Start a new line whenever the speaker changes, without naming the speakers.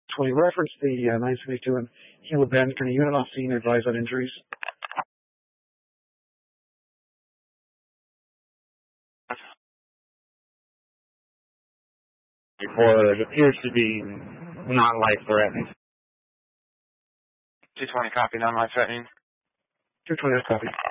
20 reference the 972 and Hilo Bend. Can a unit off scene advise on injuries?
Before it appears to be non-life-threatening.
220 copy, non-life-threatening.
220 copy.